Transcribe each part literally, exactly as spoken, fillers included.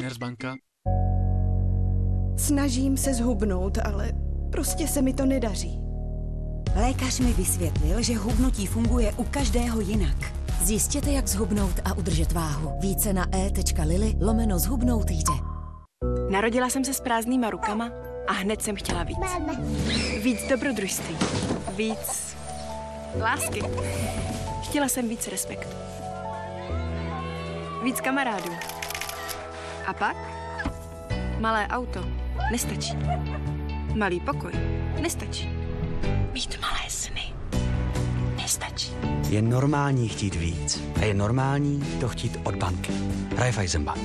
Commerzbanka. Snažím se zhubnout, ale prostě se mi to nedaří. Lékař mi vysvětlil, že hubnutí funguje u každého jinak. Zjistěte, jak zhubnout a udržet váhu. Více na e.lily lomeno zhubnout jde. Narodila jsem se s prázdnýma rukama a hned jsem chtěla víc. Víc dobrodružství. Víc lásky. Chtěla jsem víc respektu. Víc kamarádů. A pak? Malé auto nestačí. Malý pokoj nestačí. Mít malé sny nestačí. Je normální chtít víc. A je normální to chtít od banky. Raiffeisenbank.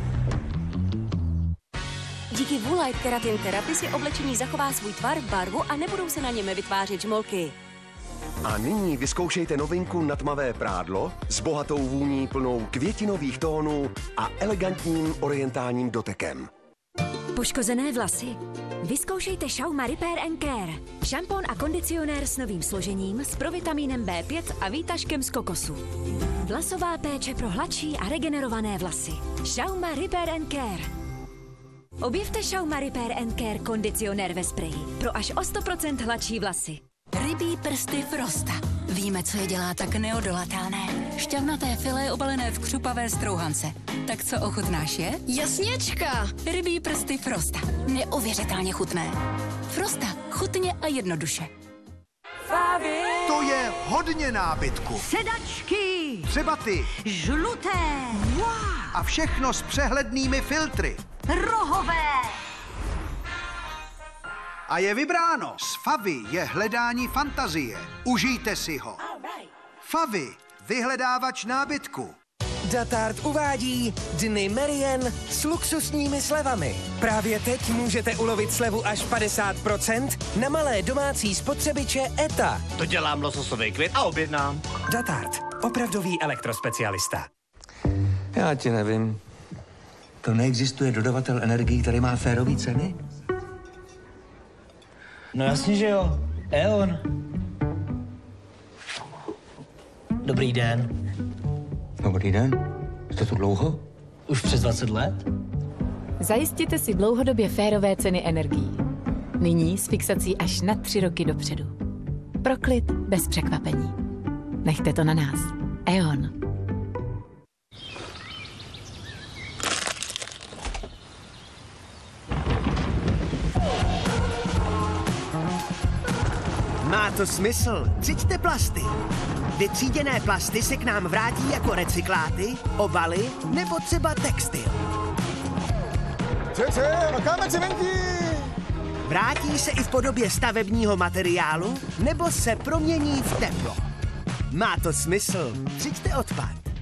Díky Woolite Keratin Therapy si oblečení zachová svůj tvar, barvu a nebudou se na něm vytvářet žmolky. A nyní vyzkoušejte novinku na tmavé prádlo s bohatou vůní plnou květinových tónů a elegantním orientálním dotekem. Poškozené vlasy? Vyzkoušejte Schauma Repair and Care. Šampon a kondicionér s novým složením, s provitamínem bé pět a výtažkem z kokosu. Vlasová péče pro hladší a regenerované vlasy. Schauma Repair and Care. Objevte Schauma Repair and Care kondicionér ve spreji pro až o sto procent hladší vlasy. Rybí prsty Frosta. Víme, co je dělá tak neodolatelné. Šťavnaté filé obalené v křupavé strouhance. Tak co ochutnáš je? Jasněčka! Rybí prsty Frosta. Neuvěřitelně chutné. Frosta. Chutně a jednoduše. Favi. To je hodně nábytku. Sedačky. Třeba ty. Žluté. Wow. A všechno s přehlednými filtry. Rohové. A je vybráno. S Favi je hledání fantazie. Užijte si ho. Favi, vyhledávač nábytku. Datart uvádí Dny Merien s luxusními slevami. Právě teď můžete ulovit slevu až padesát procent na malé domácí spotřebiče E T A. To dělám lososový květ a objednám. Datart, opravdový elektrospecialista. Já ti nevím. To neexistuje dodavatel energií, který má férový ceny? No jasně, že jo. E.ON. Dobrý den. Dobrý den. Jste tu dlouho? Už přes dvacet let. Zajistěte si dlouhodobě férové ceny energií. Nyní s fixací až na tři roky dopředu. Pro klid bez překvapení. Nechte to na nás. E.ON. Má to smysl. Třiďte plasty. Vytříděné plasty se k nám vrátí jako recykláty, obaly nebo třeba textil. Vrátí se i v podobě stavebního materiálu nebo se promění v teplo. Má to smysl. Třiďte odpad.